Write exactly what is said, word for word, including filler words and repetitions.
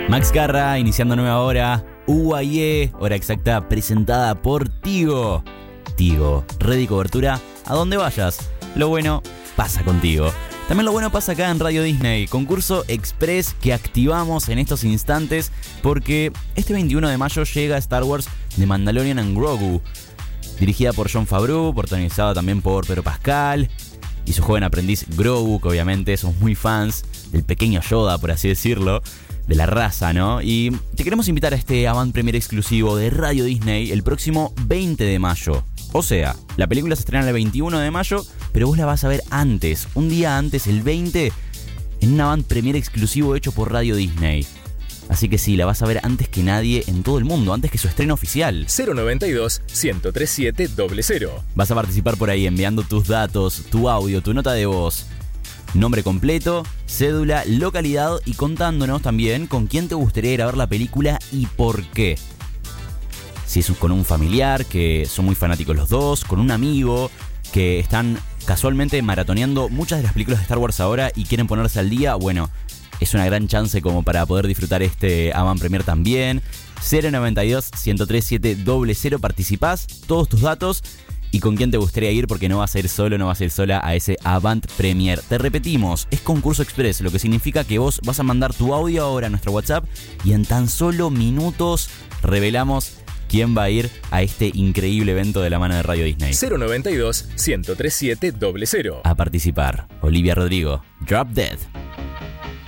Max Garra, iniciando nueva hora. U A I E, hora exacta, presentada por Tigo. Tigo, red y cobertura a donde vayas. Lo bueno pasa contigo. También lo bueno pasa acá en Radio Disney, concurso express que activamos en estos instantes porque este veintiuno de mayo llega Star Wars The Mandalorian and Grogu, dirigida por Jon Favreau, protagonizada también por Pedro Pascal y su joven aprendiz Grogu, que obviamente somos muy fans del pequeño Yoda, por así decirlo, de la raza, ¿no? Y te queremos invitar a este avant premier exclusivo de Radio Disney el próximo veinte de mayo. O sea, la película se estrena el veintiuno de mayo, pero vos la vas a ver antes, un día antes, el veinte, en un avant premier exclusivo hecho por Radio Disney. Así que sí, la vas a ver antes que nadie en todo el mundo, antes que su estreno oficial. cero noventa y dos, ciento treinta y siete, cero cero. Vas a participar por ahí enviando tus datos, tu audio, tu nota de voz, nombre completo, cédula, localidad y contándonos también con quién te gustaría ir a ver la película y por qué. Si es con un familiar, que son muy fanáticos los dos, con un amigo, que están casualmente maratoneando muchas de las películas de Star Wars ahora y quieren ponerse al día, bueno, es una gran chance como para poder disfrutar este avant premier también. cero noventa y dos, ciento treinta y siete, cero cero, participás, todos tus datos y con quién te gustaría ir, porque no vas a ir solo, no vas a ir sola a ese avant premier. Te repetimos, es concurso express, lo que significa que vos vas a mandar tu audio ahora a nuestro WhatsApp y en tan solo minutos revelamos quién va a ir a este increíble evento de la mano de Radio Disney. cero noventa y dos, ciento treinta y siete, cero cero. A participar, Olivia Rodrigo, Drop Dead.